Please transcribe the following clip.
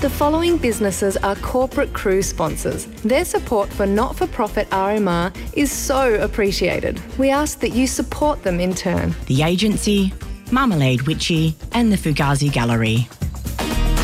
The following businesses are corporate cruise sponsors. Their support for not-for-profit RMR is so appreciated. We ask that you support them in turn. The Agency, Marmalade Witchy and the Fugazi Gallery.